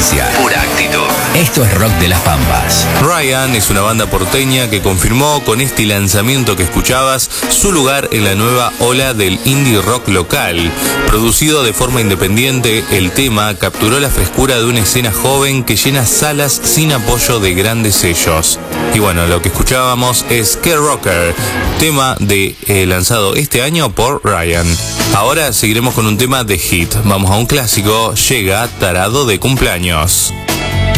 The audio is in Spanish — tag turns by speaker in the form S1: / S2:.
S1: esencia, pura actitud. Esto es Rock de las Pampas.
S2: Ryan es una banda porteña que confirmó con este lanzamiento que escuchabas su lugar en la nueva ola del indie rock local. Producido de forma independiente, el tema capturó la frescura de una escena joven que llena salas sin apoyo de grandes sellos. Y bueno, lo que escuchábamos es Que Rocker, tema lanzado este año por Ryan. Ahora seguiremos con un tema de hit. Vamos a un clásico, llega Tarado de Cumpleaños.